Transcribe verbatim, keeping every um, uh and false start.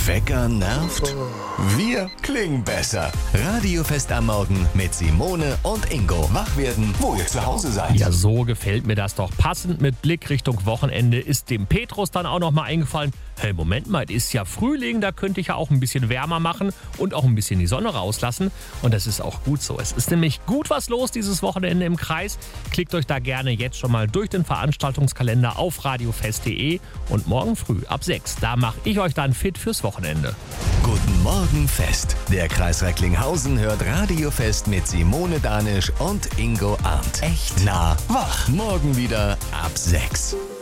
Wecker nervt? Wir klingen besser. Radiofest am Morgen mit Simone und Ingo. Wach werden, wo ihr zu Hause seid. Ja, so gefällt mir das doch. Passend mit Blick Richtung Wochenende ist dem Petrus dann auch noch mal eingefallen, hey, Moment mal, es ist ja Frühling, da könnte ich ja auch ein bisschen wärmer machen und auch ein bisschen die Sonne rauslassen. Und das ist auch gut so. Es ist nämlich gut was los dieses Wochenende im Kreis. Klickt euch da gerne jetzt schon mal durch den Veranstaltungskalender auf radiofest punkt de und morgen früh ab sechs, da mache ich euch dann fit fürs Wochenende. Guten Morgen Fest. Der Kreis Recklinghausen hört Radiofest mit Simone Danisch und Ingo Arndt. Echt nah wach. Morgen wieder ab sechs.